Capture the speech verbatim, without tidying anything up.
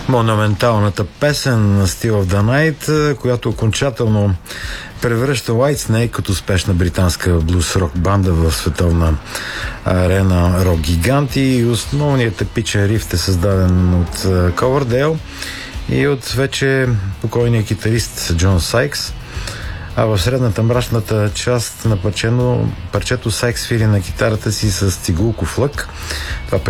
монументалната песен на Still of the Night, която окончателно превръща Whitesnake като успешна британска блюз-рок банда в световна арена рок гиганти. И основният епичен риф е създаден от Coverdale и от вече покойния китарист Джон Сайкс. А в средната мрачната част на парчето, парчето Сайкс свири на китарата си с цигулков лък. Това пък